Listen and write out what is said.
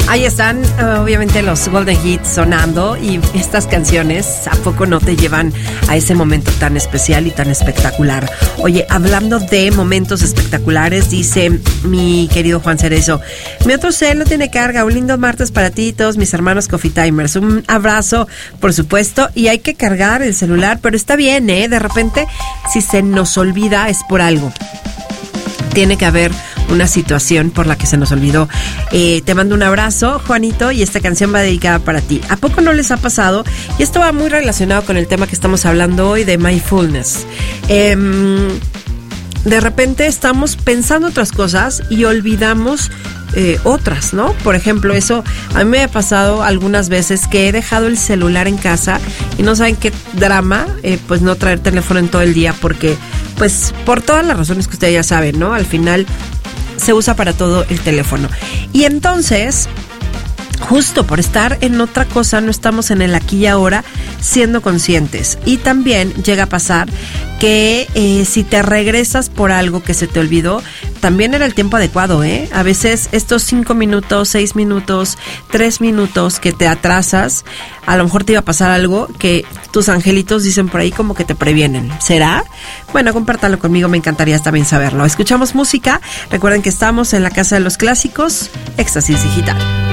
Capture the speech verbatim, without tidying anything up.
Ahí están, uh, obviamente, los Golden Hits sonando, y estas canciones, ¿a poco no te llevan a ese momento tan especial y tan espectacular? Oye, hablando de momentos espectaculares, dice mi querido Juan Cerezo, mi otro cel no tiene carga, un lindo martes para ti y todos mis hermanos Coffee Timers. Un abrazo, por supuesto, y hay que cargar el celular, pero está bien, ¿eh? De repente, si se nos olvida, es por algo. Tiene que haber una situación por la que se nos olvidó. Eh, te mando un abrazo, Juanito, y esta canción va dedicada para ti. ¿A poco no les ha pasado? Y esto va muy relacionado con el tema que estamos hablando hoy de mindfulness. Eh, de repente estamos pensando otras cosas y olvidamos eh, otras, ¿no? Por ejemplo, eso a mí me ha pasado algunas veces que he dejado el celular en casa y no saben qué drama, eh, pues no traer teléfono en todo el día, porque pues por todas las razones que ustedes ya saben, ¿no? Al final se usa para todo el teléfono. Y entonces, justo por estar en otra cosa, no estamos en el aquí y ahora siendo conscientes. Y también llega a pasar que eh, si te regresas por algo que se te olvidó, también era el tiempo adecuado, ¿eh? A veces estos cinco minutos, seis minutos, tres minutos que te atrasas, a lo mejor te iba a pasar algo que tus angelitos dicen por ahí como que te previenen. ¿Será? Bueno, compártalo conmigo, me encantaría también saberlo. Escuchamos música. Recuerden que estamos en la Casa de los Clásicos, Éxtasis Digital.